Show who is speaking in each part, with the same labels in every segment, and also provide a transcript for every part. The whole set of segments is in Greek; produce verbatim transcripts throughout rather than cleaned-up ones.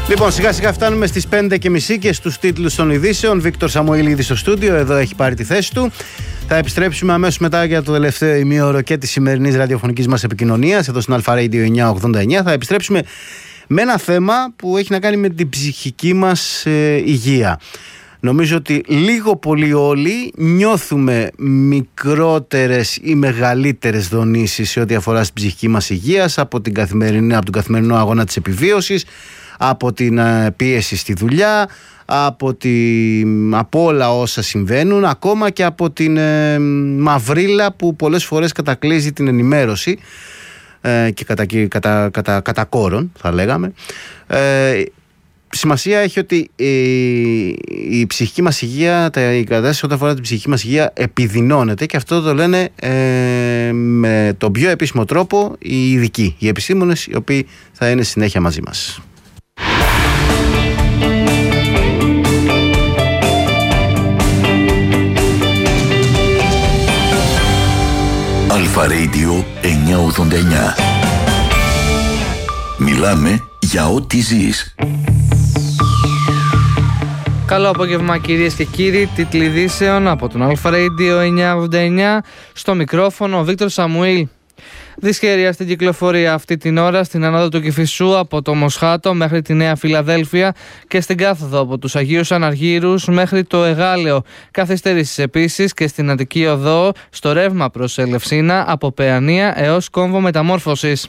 Speaker 1: Λοιπόν, σιγά σιγά φτάνουμε στις πέντε και μισή και στους τίτλους των ειδήσεων. Βίκτορ Σαμουήλ στο στούντιο, εδώ έχει πάρει τη θέση του. Θα επιστρέψουμε αμέσως μετά για το τελευταίο ημίωρο και της σημερινής ραδιοφωνικής μας επικοινωνίας, εδώ στην Αλφα Radio εννιακόσια ογδόντα εννιά. Θα επιστρέψουμε με ένα θέμα που έχει να κάνει με την ψυχική μας ε, υγεία. Νομίζω ότι λίγο πολύ όλοι νιώθουμε μικρότερες ή μεγαλύτερες δονήσεις σε ό,τι αφορά στην ψυχική μας υγεία από, την καθημερινή, από τον καθημερινό αγώνα της επιβίωσης, από την ε, πίεση στη δουλειά, από, τη, από όλα όσα συμβαίνουν, ακόμα και από την ε, μαυρίλα που πολλές φορές κατακλείζει την ενημέρωση ε, και κατά, κατά, κατά, κατά κόρον θα λέγαμε. Ε, σημασία έχει ότι η, η ψυχική μας υγεία, τα, η κατάσταση όταν αφορά την ψυχική μας υγεία επιδεινώνεται, και αυτό το λένε ε, με τον πιο επίσημο τρόπο οι ειδικοί, οι επιστήμονες, οι οποίοι θα είναι συνέχεια μαζί μας.
Speaker 2: Αλφα Radio εννιακόσια ογδόντα εννιά. Μιλάμε για ό,τι ζεις.
Speaker 3: Καλό απόγευμα κυρίες και κύριοι, τίτλοι ειδήσεων από τον Αλφα Radio εννιακόσια ογδόντα εννιά. Στο μικρόφωνο ο Βίκτορ Σαμουήλ. Δυσχέρεια στην κυκλοφορία αυτή την ώρα στην ανόδο του Κηφισού από το Μοσχάτο μέχρι τη Νέα Φιλαδέλφια και στην κάθοδο από τους Αγίους Αναργύρους μέχρι το Εγάλεο. Καθυστερήσεις επίσης και στην Αττική Οδό στο ρεύμα προς Ελευσίνα από Παιανία έως Κόμβο Μεταμόρφωσης.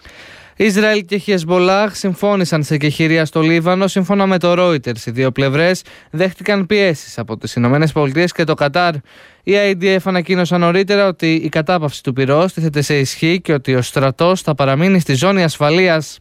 Speaker 3: Ισραήλ και Χεσμπολάχ συμφώνησαν σε εκεχηρία στο Λίβανο. Σύμφωνα με το Reuters, οι δύο πλευρές δέχτηκαν πιέσεις από τις Ηνωμένες Πολιτείες και το Κατάρ. Οι άι ντι εφ ανακοίνωσαν νωρίτερα ότι η κατάπαυση του πυρός τίθεται σε ισχύ και ότι ο στρατός θα παραμείνει στη ζώνη ασφαλείας.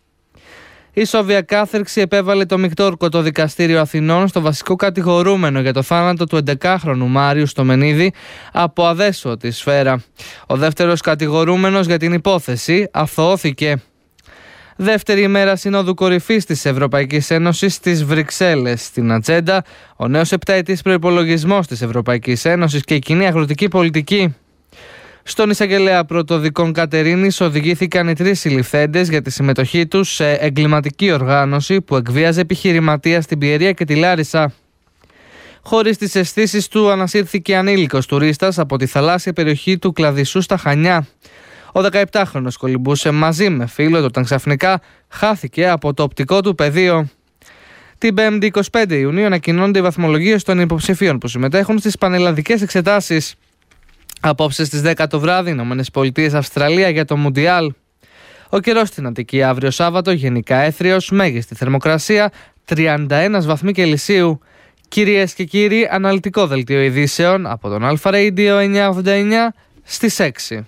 Speaker 3: Η Σόβια κάθερξη επέβαλε το Μικτόρκωτο Δικαστήριο Αθηνών στο βασικό κατηγορούμενο για το θάνατο του έντεκαχρονου Μάριου Στομενίδη από αδέσποτη σφαίρα. Ο δεύτερος κατηγορούμενος για την υπόθεση αθωώθηκε. Δεύτερη ημέρα Συνόδου Κορυφής της Ευρωπαϊκής Ένωσης στις Βρυξέλλες. Στην ατζέντα, ο νέος επταετής προϋπολογισμός της Ευρωπαϊκής Ένωσης και η κοινή αγροτική πολιτική. Στον εισαγγελέα πρωτοδικών Κατερίνης οδηγήθηκαν οι τρεις συλληφθέντες για τη συμμετοχή τους σε εγκληματική οργάνωση που εκβίαζε επιχειρηματία στην Πιερία και τη Λάρισα. Χωρίς τις αισθήσεις του, ανασύρθηκε ανήλικος τουρίστας από τη θαλάσσια περιοχή του Κλαδισσού στα Χανιά. Ο δεκαεπτάχρονος κολυμπούσε μαζί με φίλο του όταν ξαφνικά χάθηκε από το οπτικό του πεδίο. Την Πέμπτη εικοστή πέμπτη Ιουνίου ανακοινώνονται οι βαθμολογίες των υποψηφίων που συμμετέχουν στις πανελλαδικές εξετάσεις. Απόψε στις δέκα το βράδυ, Ηνωμένες Πολιτείες Αυστραλία για το Μουντιάλ. Ο καιρός στην Αττική αύριο Σάββατο, γενικά έθριος, μέγιστη θερμοκρασία τριάντα ένα βαθμοί Κελσίου. Κυρίες και κύριοι, αναλυτικό δελτίο ειδήσεων από τον Αλφα Radio εννιακόσια ογδόντα εννιά στις έξι.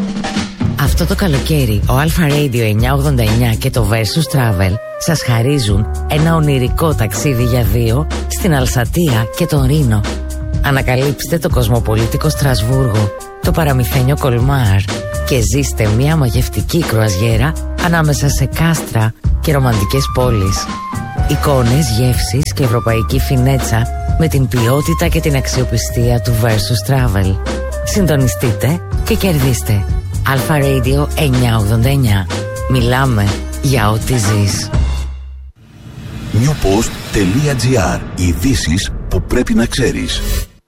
Speaker 4: Αυτό το καλοκαίρι, ο Αλφα Radio εννιακόσια ογδόντα εννιά και το Versus Travel σας χαρίζουν ένα ονειρικό ταξίδι για δύο στην Αλσατία και τον Ρήνο. Ανακαλύψτε το κοσμοπολίτικο Στρασβούργο, το παραμυθένιο Κολμάρ και ζήστε μια μαγευτική κρουαζιέρα ανάμεσα σε κάστρα και ρομαντικές πόλεις. Εικόνες, γεύσεις και ευρωπαϊκή φινέτσα με την ποιότητα και την αξιοπιστία του Versus Travel. Συντονιστείτε και κερδίστε. Αλφα Radio εννιακόσια ογδόντα εννιά. Μιλάμε για ό,τι ζεις.
Speaker 2: νιουποστ τελεία τζι άρ. Ειδήσεις που πρέπει να ξέρεις.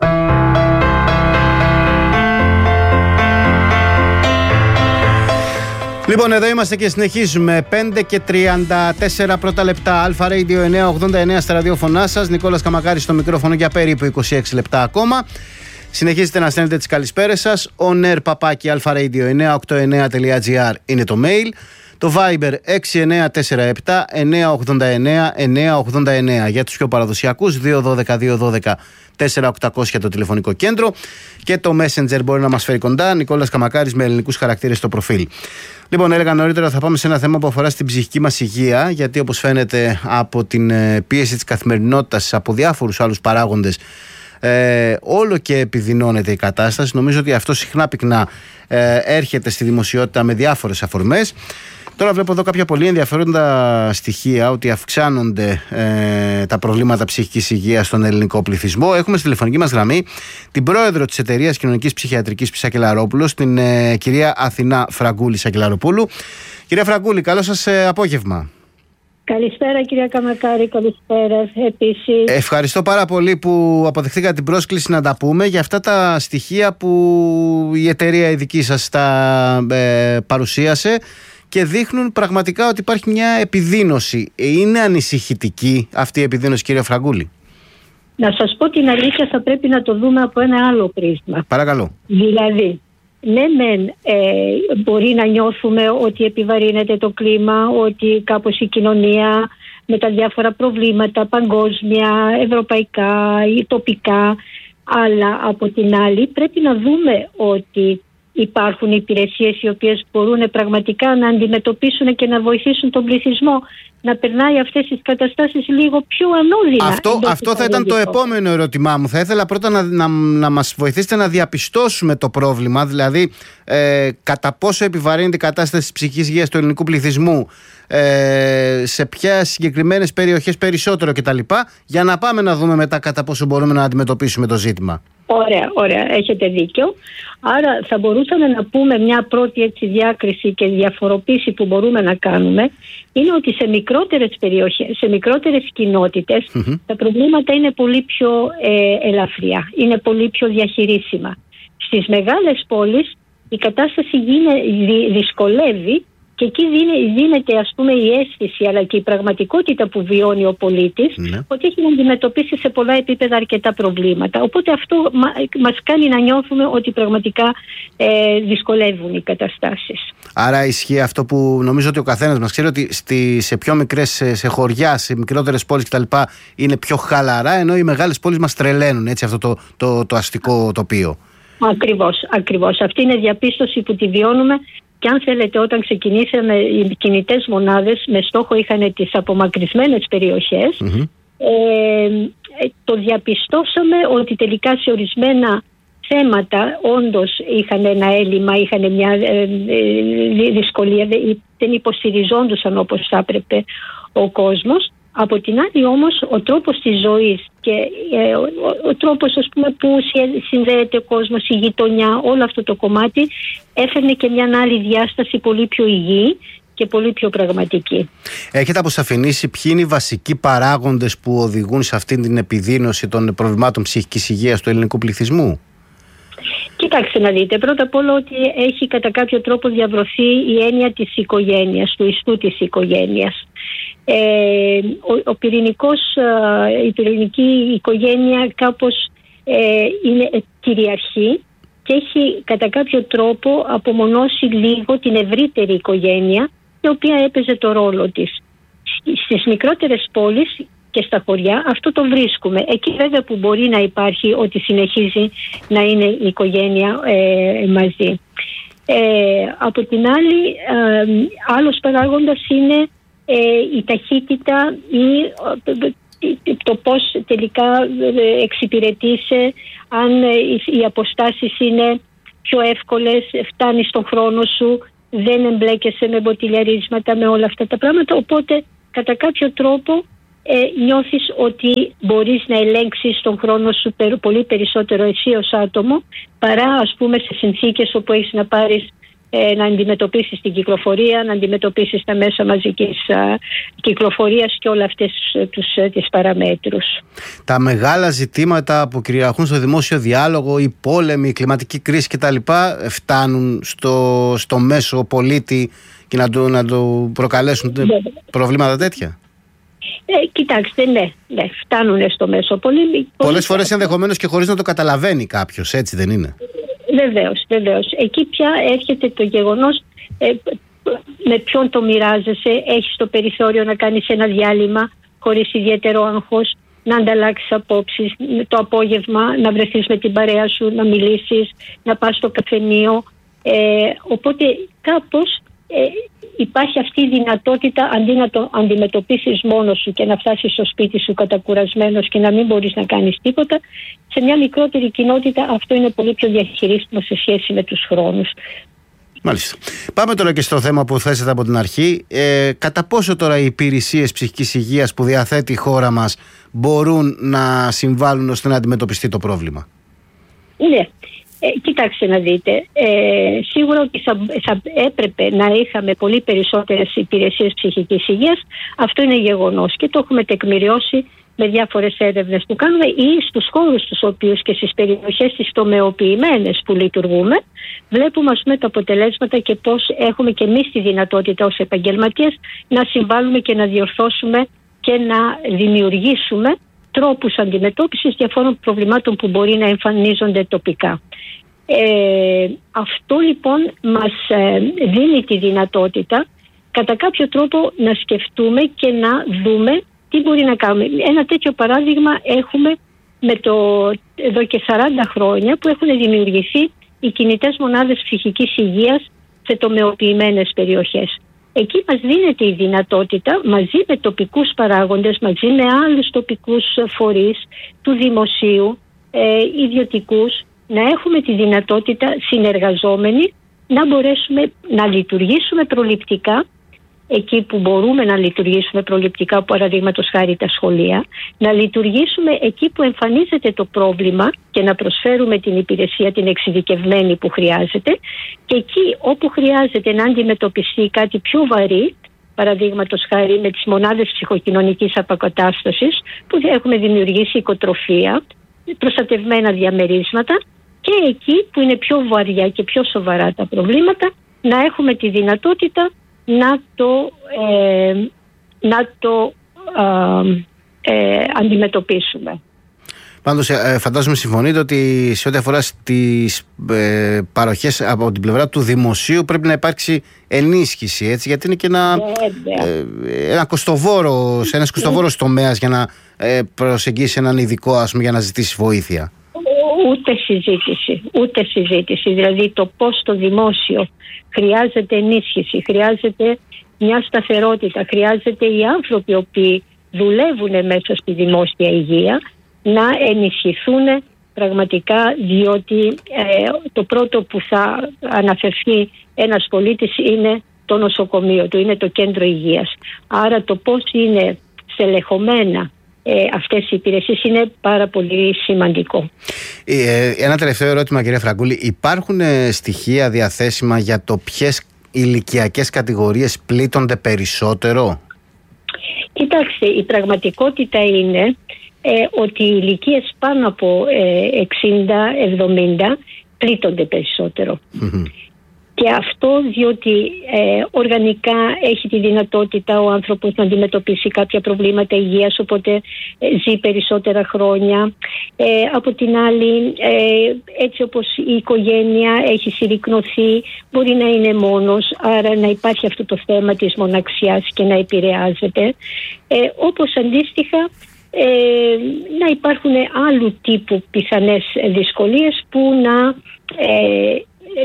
Speaker 1: Λοιπόν, εδώ είμαστε και συνεχίζουμε. πέντε και τριάντα τέσσερα πρώτα λεπτά. Αλφα Radio εννιακόσια ογδόντα εννιά στα ραδιόφωνά σας. Νικόλας Καμακάρης στο μικρόφωνο για περίπου είκοσι έξι λεπτά ακόμα. Συνεχίζετε να στέλνετε τις καλησπέρες σας. On air παπάκι alfaradio εννιακόσια ογδόντα εννιά τελεία τζι άρ είναι το mail. Το Viber έξι εννιά τέσσερα επτά εννιακόσια ογδόντα εννιά εννιακόσια ογδόντα εννιά. Για τους πιο παραδοσιακούς, δύο ένα δύο δύο ένα τέσσερα οκτακόσια το τηλεφωνικό κέντρο. Και το Messenger μπορεί να μας φέρει κοντά. Νικόλας Καμακάρης με ελληνικούς χαρακτήρες στο προφίλ. Λοιπόν, έλεγα νωρίτερα θα πάμε σε ένα θέμα που αφορά στην ψυχική μας υγεία. Γιατί όπως φαίνεται από την πίεση της καθημερινότητας, από διάφορους άλλους παράγοντες, Ε, όλο και επιδεινώνεται η κατάσταση. Νομίζω ότι αυτό συχνά πυκνά ε, έρχεται στη δημοσιότητα με διάφορες αφορμές. Τώρα βλέπω εδώ κάποια πολύ ενδιαφέροντα στοιχεία ότι αυξάνονται ε, τα προβλήματα ψυχικής υγείας στον ελληνικό πληθυσμό. Έχουμε στη τηλεφωνική μας γραμμή την πρόεδρο της Εταιρείας Κοινωνικής Ψυχιατρικής Σακελαρόπουλος, την ε, κυρία Αθηνά Φραγκούλη Σακελαροπούλου. Κυρία Φραγκούλη, καλό σας ε, απόγευμα.
Speaker 5: Καλησπέρα κυρία Καμακάρη, καλησπέρα επίσης.
Speaker 1: Ευχαριστώ πάρα πολύ που αποδεχτήκατε την πρόσκληση να τα πούμε για αυτά τα στοιχεία που η εταιρεία η δική σας τα ε, παρουσίασε και δείχνουν πραγματικά ότι υπάρχει μια επιδείνωση. Είναι ανησυχητική αυτή η επιδείνωση, κύριε Φραγκούλη?
Speaker 5: Να σας πω την αλήθεια, θα πρέπει να το δούμε από ένα άλλο πρίσμα.
Speaker 1: Παρακαλώ.
Speaker 5: Δηλαδή, ναι μεν ε, μπορεί να νιώθουμε ότι επιβαρύνεται το κλίμα, ότι κάπως η κοινωνία με τα διάφορα προβλήματα παγκόσμια, ευρωπαϊκά ή τοπικά, αλλά από την άλλη πρέπει να δούμε ότι υπάρχουν υπηρεσίες οι οποίες μπορούν πραγματικά να αντιμετωπίσουν και να βοηθήσουν τον πληθυσμό να περνάει αυτές τις καταστάσεις λίγο πιο ανώδυνα.
Speaker 1: Αυτό, αυτό θα ήταν το επόμενο ερώτημά μου. Θα ήθελα πρώτα να, να, να μας βοηθήσετε να διαπιστώσουμε το πρόβλημα, δηλαδή ε, κατά πόσο επιβαρύνεται η κατάσταση της ψυχικής υγείας του ελληνικού πληθυσμού, ε, σε ποιες συγκεκριμένες περιοχές περισσότερο κτλ. Για να πάμε να δούμε μετά κατά πόσο μπορούμε να αντιμετωπίσουμε το ζήτημα.
Speaker 5: Ωραία, ωραία, έχετε δίκιο. Άρα θα μπορούσαμε να πούμε μια πρώτη έτσι διάκριση και διαφοροποίηση που μπορούμε να κάνουμε είναι ότι σε μικρότερες περιοχές, σε μικρότερες κοινότητες mm-hmm. τα προβλήματα είναι πολύ πιο ε, ελαφριά, είναι πολύ πιο διαχειρίσιμα. Στις μεγάλες πόλεις η κατάσταση γίνε, δυ, δυσκολεύει και εκεί δίνεται ας πούμε η αίσθηση αλλά και η πραγματικότητα που βιώνει ο πολίτης ναι. ότι έχει να αντιμετωπίσει σε πολλά επίπεδα αρκετά προβλήματα. Οπότε αυτό μα, μας κάνει να νιώθουμε ότι πραγματικά ε, δυσκολεύουν οι καταστάσεις.
Speaker 1: Άρα ισχύει αυτό που νομίζω ότι ο καθένας μας ξέρει, ότι στη, σε πιο μικρές, σε, σε χωριά, σε μικρότερες πόλεις κτλ. Είναι πιο χαλαρά, ενώ οι μεγάλες πόλεις μας τρελαίνουν, έτσι, αυτό το, το, το, το αστικό τοπίο. Ακριβώς,
Speaker 5: ακριβώς. Αυτή είναι διαπίστωση που τη βιώνουμε. Και αν θέλετε, όταν ξεκινήσαμε οι κινητές μονάδες με στόχο είχαν τις απομακρυσμένες περιοχές, mm-hmm. ε, το διαπιστώσαμε ότι τελικά σε ορισμένα θέματα όντως είχαν ένα έλλειμμα, είχαν μια ε, ε, δυσκολία, δεν υποστηριζόντουσαν όπως θα έπρεπε ο κόσμος. Από την άλλη όμως ο τρόπος της ζωής και ε, ο, ο τρόπος ας πούμε, που συνδέεται ο κόσμος, η γειτονιά, όλο αυτό το κομμάτι έφερνε και μια άλλη διάσταση πολύ πιο υγιή και πολύ πιο πραγματική.
Speaker 1: Έχετε αποσαφηνίσει ποιοι είναι οι βασικοί παράγοντες που οδηγούν σε αυτή την επιδείνωση των προβλημάτων ψυχικής υγείας του ελληνικού πληθυσμού?
Speaker 5: Κοιτάξτε να δείτε, πρώτα απ' όλα ότι έχει κατά κάποιο τρόπο διαβρωθεί η έννοια της οικογένειας, του ιστού της οικογένειας. Ε, ο, ο πυρηνικός, η πυρηνική οικογένεια κάπως ε, είναι κυριαρχή και έχει κατά κάποιο τρόπο απομονώσει λίγο την ευρύτερη οικογένεια, η οποία έπαιζε το ρόλο της. Στις μικρότερες πόλεις και στα χωριά αυτό το βρίσκουμε. Εκεί βέβαια που μπορεί να υπάρχει ότι συνεχίζει να είναι η οικογένεια ε, μαζί. Ε, από την άλλη, ε, άλλος παράγοντας είναι ε, η ταχύτητα ή ε, το πώς τελικά εξυπηρετείσαι, αν οι αποστάσεις είναι πιο εύκολες, φτάνεις στον χρόνο σου, δεν εμπλέκεσαι με μποτιλιαρίσματα, με όλα αυτά τα πράγματα, οπότε κατά κάποιο τρόπο Ε, νιώθεις ότι μπορείς να ελέγξεις τον χρόνο σου πολύ περισσότερο εσύ ως άτομο παρά ας πούμε σε συνθήκες όπου έχεις να πάρεις ε, να αντιμετωπίσεις την κυκλοφορία, να αντιμετωπίσεις τα μέσα μαζικής α, κυκλοφορίας και όλα αυτές τους, τις παραμέτρους.
Speaker 1: Τα μεγάλα ζητήματα που κυριαρχούν στο δημόσιο διάλογο, η πόλεμη, η κλιματική κρίση κτλ. Φτάνουν στο, στο μέσο πολίτη και να του, να του προκαλέσουν ναι. προβλήματα τέτοια?
Speaker 5: Ε, κοιτάξτε, ναι, ναι, φτάνουν στο μέσο πολύ.
Speaker 1: Πολλές φορές ενδεχομένως και χωρίς να το καταλαβαίνει κάποιος, έτσι δεν είναι?
Speaker 5: Βεβαίως, βεβαίως. Εκεί πια έρχεται το γεγονός ε, με ποιον το μοιράζεσαι, έχεις το περιθώριο να κάνεις ένα διάλειμμα χωρίς ιδιαίτερο άγχος, να ανταλλάξεις απόψεις, το απόγευμα να βρεθείς με την παρέα σου, να μιλήσεις, να πας στο καφενείο. Ε, οπότε κάπως ε, υπάρχει αυτή η δυνατότητα, αντί να το αντιμετωπίσεις μόνος σου και να φτάσεις στο σπίτι σου κατακουρασμένος και να μην μπορείς να κάνεις τίποτα, σε μια μικρότερη κοινότητα αυτό είναι πολύ πιο διαχειρίσιμο σε σχέση με τους χρόνους.
Speaker 1: Μάλιστα. Πάμε τώρα και στο θέμα που θέσατε από την αρχή. Ε, κατά πόσο τώρα οι υπηρεσίες ψυχικής υγείας που διαθέτει η χώρα μας μπορούν να συμβάλλουν ώστε να αντιμετωπιστεί το πρόβλημα?
Speaker 5: Ναι. Ε, κοιτάξτε να δείτε, ε, σίγουρα ότι θα, θα έπρεπε να είχαμε πολύ περισσότερες υπηρεσίες ψυχικής υγείας. Αυτό είναι γεγονός και το έχουμε τεκμηριώσει με διάφορες έρευνες που κάνουμε ή στους χώρους τους οποίους και στις περιοχές τις τομεοποιημένες που λειτουργούμε. Βλέπουμε ας πούμε τα αποτελέσματα και πώς έχουμε και εμείς τη δυνατότητα ως επαγγελματίες να συμβάλλουμε και να διορθώσουμε και να δημιουργήσουμε τρόπους αντιμετώπισης διαφόρων προβλημάτων που μπορεί να εμφανίζονται τοπικά. Ε, αυτό λοιπόν μας ε, δίνει τη δυνατότητα κατά κάποιο τρόπο να σκεφτούμε και να δούμε τι μπορεί να κάνουμε. Ένα τέτοιο παράδειγμα έχουμε με το, εδώ και σαράντα χρόνια που έχουν δημιουργηθεί οι κινητές μονάδες ψυχικής υγείας σε τομεοποιημένες περιοχές. Εκεί μας δίνεται η δυνατότητα μαζί με τοπικούς παράγοντες, μαζί με άλλους τοπικούς φορείς του δημοσίου, ε, ιδιωτικούς, να έχουμε τη δυνατότητα συνεργαζόμενοι να μπορέσουμε να λειτουργήσουμε προληπτικά εκεί που μπορούμε να λειτουργήσουμε προληπτικά, παραδείγματος χάρη τα σχολεία, να λειτουργήσουμε εκεί που εμφανίζεται το πρόβλημα και να προσφέρουμε την υπηρεσία την εξειδικευμένη που χρειάζεται και εκεί όπου χρειάζεται να αντιμετωπιστεί κάτι πιο βαρύ, παραδείγματος χάρη με τις μονάδες ψυχοκοινωνικής αποκατάστασης που έχουμε δημιουργήσει οικοτροφία, προστατευμένα διαμερίσματα και εκεί που είναι πιο βαριά και πιο σοβαρά τα προβλήματα να έχουμε τη δυνατότητα να το, ε, να το ε, ε, αντιμετωπίσουμε.
Speaker 1: Πάντως ε, φαντάζομαι συμφωνείτε ότι σε ό,τι αφορά στις ε, παροχές από την πλευρά του δημοσίου πρέπει να υπάρξει ενίσχυση, έτσι, γιατί είναι και ένα, ε, ένα κοστοβόρο, ένας κοστοβόρος τομέας για να ε, προσεγγίσει έναν ειδικό, ας πούμε, για να ζητήσει βοήθεια.
Speaker 5: Ούτε συζήτηση, ούτε συζήτηση. Δηλαδή το πώς το δημόσιο χρειάζεται ενίσχυση, χρειάζεται μια σταθερότητα, χρειάζεται οι άνθρωποι οι οποίοι δουλεύουν μέσα στη δημόσια υγεία να ενισχυθούν πραγματικά, διότι ε, το πρώτο που θα αναφερθεί ένας πολίτης είναι το νοσοκομείο του, είναι το κέντρο υγείας. Άρα το πώς είναι στελεχωμένα Ε, αυτές οι υπηρεσίες είναι πάρα πολύ σημαντικό.
Speaker 1: Ε, ένα τελευταίο ερώτημα, κυρία Φραγκούλη. Υπάρχουν ε, στοιχεία διαθέσιμα για το ποιες ηλικιακές κατηγορίες πλήττονται περισσότερο?
Speaker 5: Κοιτάξτε, η πραγματικότητα είναι ε, ότι οι ηλικίες πάνω από ε, εξήντα εβδομήντα πλήττονται περισσότερο. Mm-hmm. Και αυτό διότι ε, οργανικά έχει τη δυνατότητα ο άνθρωπος να αντιμετωπίσει κάποια προβλήματα υγείας, οπότε ε, ζει περισσότερα χρόνια. Ε, από την άλλη, ε, έτσι όπως η οικογένεια έχει συρρικνωθεί, μπορεί να είναι μόνος, άρα να υπάρχει αυτό το θέμα της μοναξιάς και να επηρεάζεται. Ε, όπως αντίστοιχα ε, να υπάρχουν άλλου τύπου πιθανές δυσκολίες που να... Ε,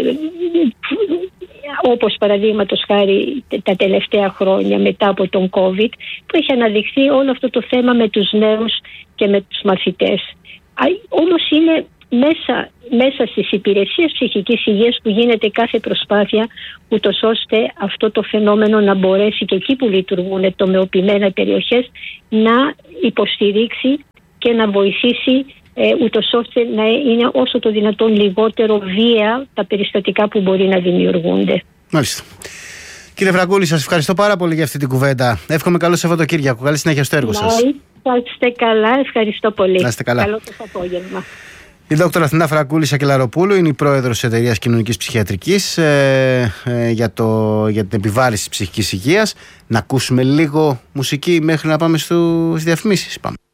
Speaker 5: όπως παραδείγματος χάρη τα τελευταία χρόνια μετά από τον COVID, που έχει αναδειχθεί όλο αυτό το θέμα με τους νέους και με τους μαθητές. Όμως είναι μέσα, μέσα στις υπηρεσίες ψυχικής υγείας που γίνεται κάθε προσπάθεια ούτως ώστε αυτό το φαινόμενο να μπορέσει και εκεί που λειτουργούν τομεοποιημένα περιοχές να υποστηρίξει και να βοηθήσει Ε, ούτως ώστε να είναι όσο το δυνατόν λιγότερο βία τα περιστατικά που μπορεί να δημιουργούνται. Μάλιστα.
Speaker 1: Κύριε Φραγκούλη, σας ευχαριστώ πάρα πολύ για αυτή την κουβέντα. Εύχομαι καλό Σαββατοκύριακο. Καλή συνέχεια στο έργο σας.
Speaker 5: Να είστε καλά, ευχαριστώ πολύ.
Speaker 1: Να είστε καλά.
Speaker 5: Καλό σας απόγευμα.
Speaker 1: Η δόκτωρα Αθηνά Φραγκούλη Σακελαροπούλου είναι η πρόεδρος της Εταιρείας Κοινωνικής Ψυχιατρικής ε, ε, για, το, για την επιβάρηση της ψυχικής υγείας. Να ακούσουμε λίγο μουσική μέχρι να πάμε στις διαφημίσεις. Πάμε.